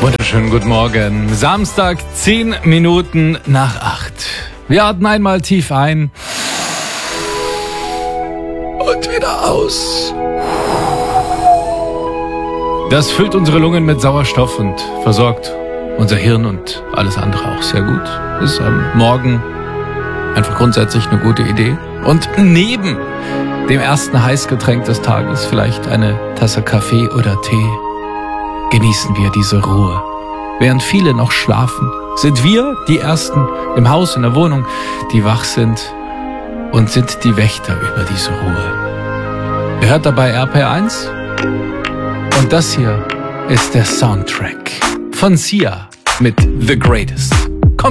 Wunderschönen guten Morgen. Samstag, 10 Minuten nach 8. Wir atmen einmal tief ein und wieder aus. Das füllt unsere Lungen mit Sauerstoff und versorgt unser Hirn und alles andere auch sehr gut. Ist am Morgen einfach grundsätzlich eine gute Idee. Und neben dem ersten Heißgetränk des Tages, vielleicht eine Tasse Kaffee oder Tee, genießen wir diese Ruhe. Während viele noch schlafen, sind wir die Ersten im Haus, in der Wohnung, die wach sind und sind die Wächter über diese Ruhe. Ihr hört dabei RPR1 und das hier ist der Soundtrack von Sia mit The Greatest.